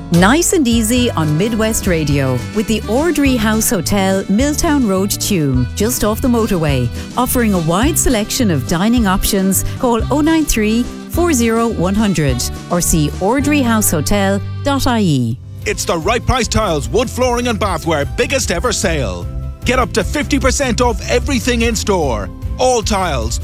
Nice and easy on Midwest Radio with the Ordry House Hotel, Milltown Road, Tuam, just off the motorway. Offering a wide selection of dining options, call 093 40 100 or see ordryhousehotel.ie. It's the Right Price Tiles, wood flooring and bathware biggest ever sale. Get up to 50% off everything in store. All tiles,